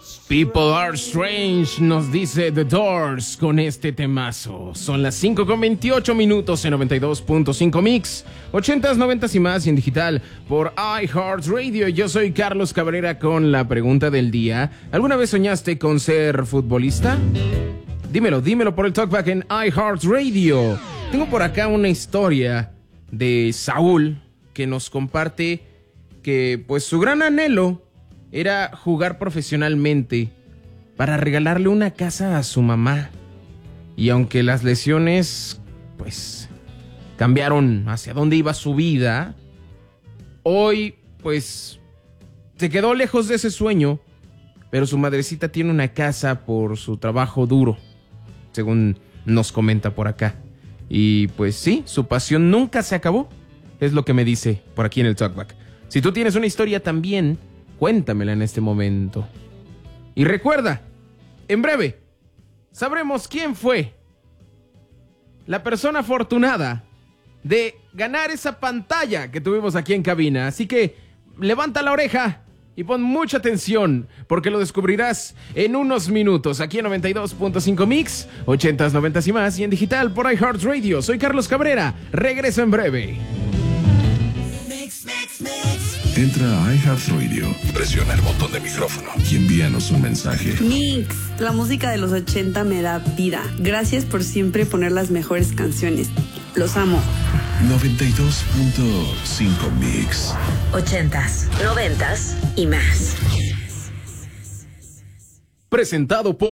People are strange, nos dice The Doors con este temazo. Son las 5:28 minutos en 92.5 Mix, 80s, 90s y más y en digital por iHeartRadio. Yo soy Carlos Cabrera con la pregunta del día. ¿Alguna vez soñaste con ser futbolista? Dímelo por el Talkback en iHeartRadio. Tengo por acá una historia de Saúl que nos comparte que pues su gran anhelo era jugar profesionalmente para regalarle una casa a su mamá. Y aunque las lesiones, pues, cambiaron hacia dónde iba su vida, hoy, pues, se quedó lejos de ese sueño, pero su madrecita tiene una casa por su trabajo duro, según nos comenta por acá. Y pues sí, su pasión nunca se acabó, es lo que me dice por aquí en el Talkback. Si tú tienes una historia también, cuéntamela en este momento. Y recuerda, en breve, sabremos quién fue la persona afortunada de ganar esa pantalla que tuvimos aquí en cabina. Así que levanta la oreja y pon mucha atención, porque lo descubrirás en unos minutos aquí en 92.5 Mix, 80s, 90s y más, y en digital por iHeartRadio. Soy Carlos Cabrera, regreso en breve. Entra a iHeartRadio, presiona el botón de micrófono y envíanos un mensaje. Mix, la música de los 80 me da vida. Gracias por siempre poner las mejores canciones. Los amo. 92.5 Mix. 80s, 90s y más. Presentado por